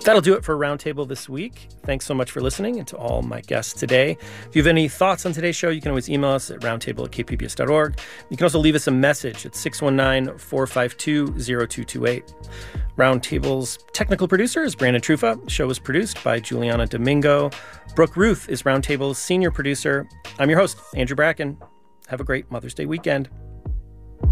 That'll do it for Roundtable this week. Thanks so much for listening, and to all my guests today. If you have any thoughts on today's show, you can always email us at roundtable@kpbs.org. You can also leave us a message at 619-452-0228. Roundtable's technical producer is Brandon Trufa. The show was produced by Juliana Domingo. Brooke Ruth is Roundtable's senior producer. I'm your host, Andrew Bracken. Have a great Mother's Day weekend.